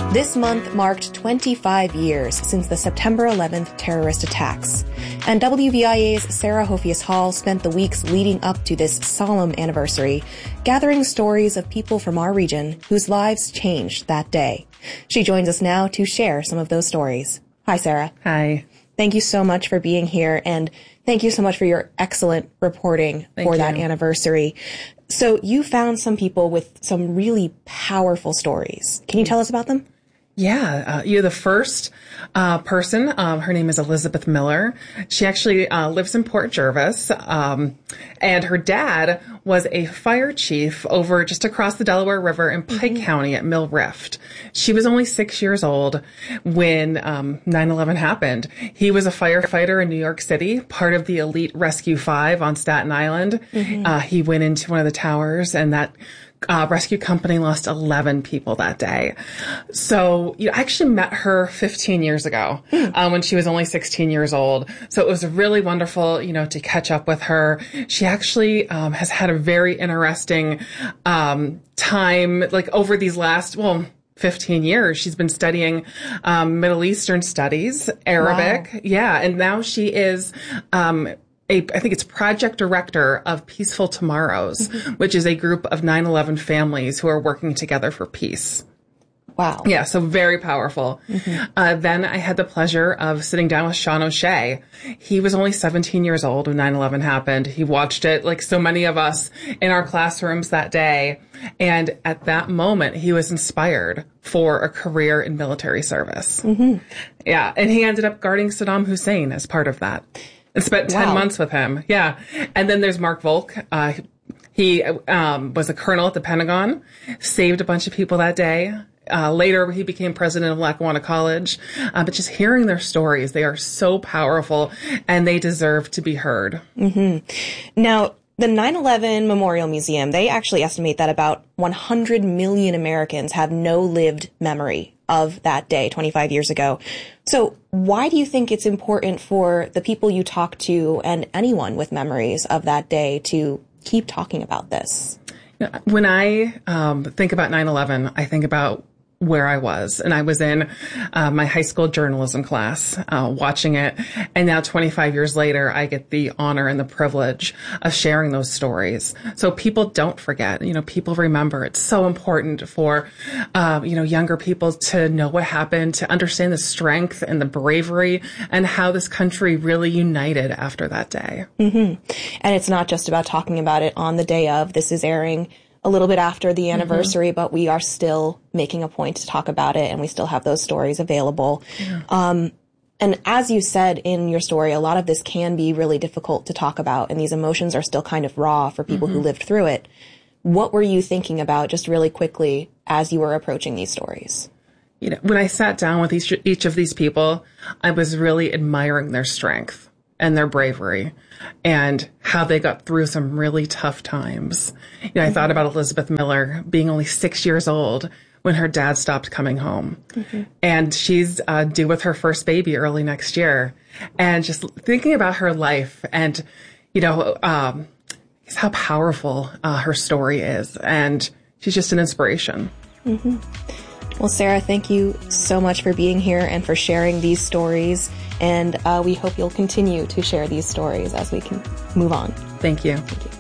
This month marked 25 years since the September 11th terrorist attacks, and WVIA's Sarah Hofius Hall spent the weeks leading up to this solemn anniversary gathering stories of people from our region whose lives changed that day. She joins us now to share some of those stories. Hi, Sarah. Hi. Thank you so much for being here, and thank you so much for your excellent reporting for that anniversary. So you found some people with some really powerful stories. Can you tell us about them? Yeah, you're the first person. Her name is Elizabeth Miller. She actually lives in Port Jervis, and her dad was a fire chief over just across the Delaware River in Pike County at Mill Rift. She was only 6 years old when 9/11 happened. He was a firefighter in New York City, part of the Elite Rescue 5 on Staten Island. He went into one of the towers, and that rescue company lost 11 people that day. So I actually met her 15 years ago when she was only 16 years old. So it was really wonderful, to catch up with her. She actually has had a very interesting time, like over these last, 15 years. She's been studying Middle Eastern studies, Arabic. Wow. Yeah. And now she is I think it's project director of Peaceful Tomorrows, which is a group of 9/11 families who are working together for peace. Wow. Yeah, so very powerful. Then I had the pleasure of sitting down with Sean O'Shea. He was only 17 years old when 9/11 happened. He watched it like so many of us in our classrooms that day. And at that moment, he was inspired for a career in military service. Yeah, and he ended up guarding Saddam Hussein as part of that. And spent 10 months with him. Yeah. And then there's Mark Volk. He was a colonel at the Pentagon, saved a bunch of people that day. Later, he became president of Lackawanna College. But just hearing their stories, they are so powerful, and they deserve to be heard. Now, the 9/11 Memorial Museum, they actually estimate that about 100 million Americans have no lived memory of that day 25 years ago. So why do you think it's important for the people you talk to and anyone with memories of that day to keep talking about this? When I think about 9/11, I think about where I was. And I was in my high school journalism class watching it. And now 25 years later, I get the honor and the privilege of sharing those stories. So people don't forget, people remember. It's so important for, younger people to know what happened, to understand the strength and the bravery and how this country really united after that day. And it's not just about talking about it on the day of. This is airing a little bit after the anniversary, but we are still making a point to talk about it, and we still have those stories available. And as you said in your story, a lot of this can be really difficult to talk about, and these emotions are still kind of raw for people who lived through it. What were you thinking about, just really quickly, as you were approaching these stories? When I sat down with each of these people, I was really admiring their strength and their bravery and how they got through some really tough times. I thought about Elizabeth Miller being only 6 years old when her dad stopped coming home. And she's due with her first baby early next year. And just thinking about her life and, how powerful her story is. And she's just an inspiration. Well, Sarah, thank you so much for being here and for sharing these stories. And we hope you'll continue to share these stories as we can move on. Thank you. Thank you.